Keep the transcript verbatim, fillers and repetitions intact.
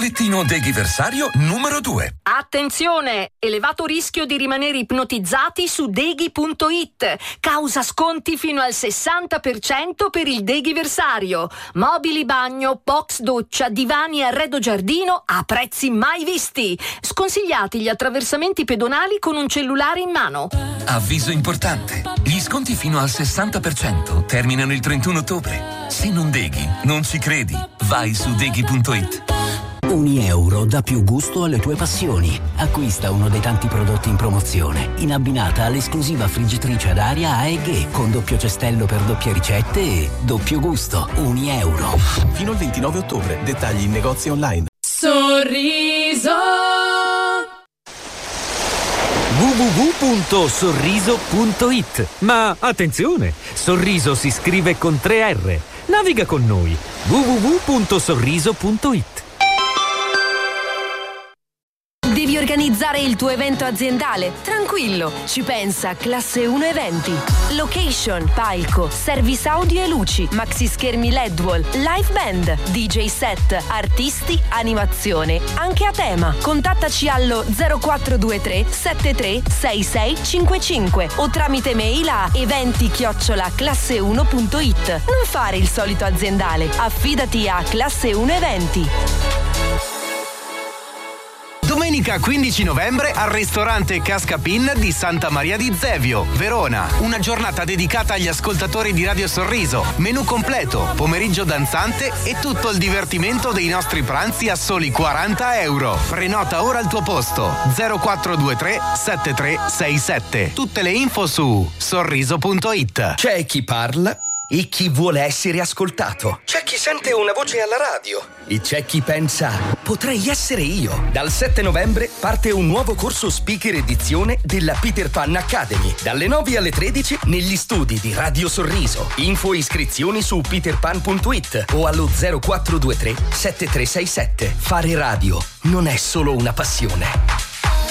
Bollettino Deghiversario numero due. Attenzione! Elevato rischio di rimanere ipnotizzati su deghi punto it. Causa sconti fino al sessanta per cento per il Deghiversario. Mobili bagno, box doccia, divani e arredo giardino a prezzi mai visti. Sconsigliati gli attraversamenti pedonali con un cellulare in mano. Avviso importante. Gli sconti fino al sessanta per cento terminano il trentuno ottobre. Se non deghi, non ci credi. Vai su deghi punto it. Uni Euro dà più gusto alle tue passioni. Acquista uno dei tanti prodotti in promozione, in abbinata all'esclusiva friggitrice ad aria A E G con doppio cestello per doppie ricette e doppio gusto. Uni Euro. Fino al ventinove ottobre. Dettagli in negozi online. Sorriso. w w w punto sorriso punto it. Ma attenzione, Sorriso si scrive con tre R. Naviga con noi. w w w punto sorriso punto it. Devi organizzare il tuo evento aziendale? Tranquillo, ci pensa Classe uno Eventi. Location, palco, service audio e luci, maxi schermi L E D wall, live band, D J set, artisti, animazione, anche a tema. Contattaci allo zero quattro due tre sette tre sei sei cinque cinque o tramite mail a eventi chiocciola classe uno punto it. Non fare il solito aziendale, affidati a Classe uno Eventi. Domenica quindici novembre al ristorante Cascapin di Santa Maria di Zevio, Verona. Una giornata dedicata agli ascoltatori di Radio Sorriso. Menù completo, pomeriggio danzante e tutto il divertimento dei nostri pranzi a soli quaranta euro. Prenota ora il tuo posto. zero quattro due tre sette tre sei sette. Tutte le info su sorriso punto it. C'è chi parla e chi vuole essere ascoltato. C'è chi sente una voce alla radio e c'è chi pensa potrei essere io. Dal sette novembre parte un nuovo corso speaker edizione della Peter Pan Academy, dalle nove alle tredici negli studi di Radio Sorriso. Info e iscrizioni su peterpan punto it o allo zero quattro due tre sette tre sei sette. Fare radio non è solo una passione,